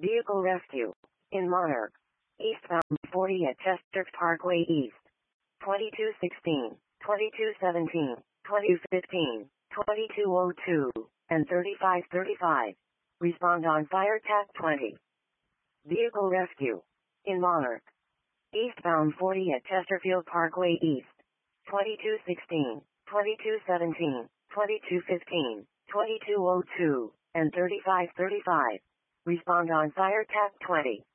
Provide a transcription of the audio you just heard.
Vehicle rescue. In Monarch. Eastbound 40 at Chester Parkway East. 2216, 2217, 2215, 2202, and 3535. Respond on fire TAC 20. Vehicle rescue. In Monarch. Eastbound 40 at Chesterfield Parkway East. 2216, 2217, 2215, 2202, and 3535. Respond on fire TAC 20.